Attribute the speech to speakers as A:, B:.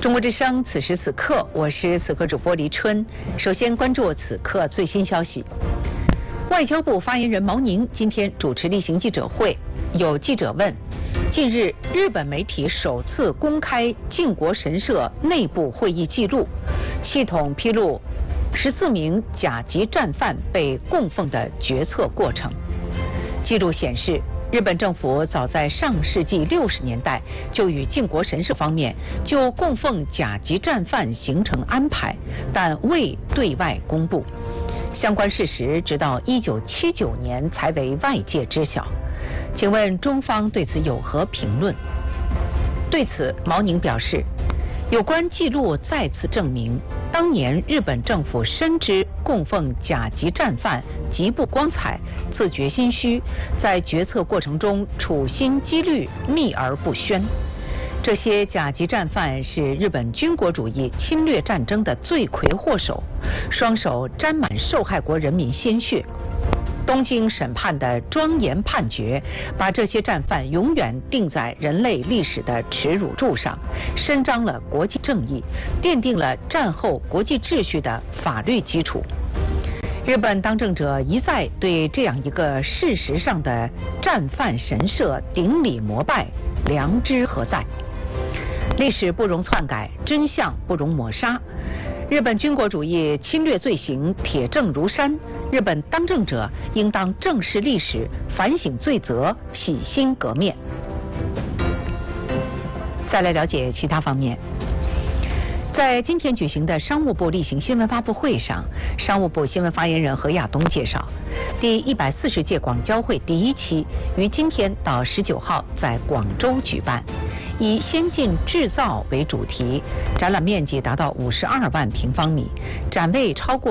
A: 中国之声，此时此刻，我是此刻主播黎春。首先关注此刻最新消息。外交部发言人毛宁今天主持例行记者会，有记者问：近日日本媒体首次公开靖国神社内部会议记录，系统披露14名甲级战犯被供奉的决策过程。记录显示，日本政府早在上世纪60年代就与靖国神社方面就供奉甲级战犯形成安排，但未对外公布。相关事实直到1979年才为外界知晓。请问中方对此有何评论？对此，毛宁表示，有关记录再次证明，当年日本政府深知供奉甲级战犯极不光彩，自觉心虚，在决策过程中处心积虑，秘而不宣。这些甲级战犯是日本军国主义侵略战争的罪魁祸首，双手沾满受害国人民鲜血。东京审判的庄严判决，把这些战犯永远钉在人类历史的耻辱柱上，伸张了国际正义，奠定了战后国际秩序的法律基础。日本当政者一再对这样一个事实上的战犯神社顶礼膜拜，良知何在？历史不容篡改，真相不容抹杀。日本军国主义侵略罪行铁证如山，日本当政者应当正视历史，反省罪责，洗心革面。再来了解其他方面。在今天举行的商务部例行新闻发布会上，商务部新闻发言人何亚东介绍，第140届广交会第1期于今天到19号在广州举办，以先进制造为主题，展览面积达到52万平方米，展位超过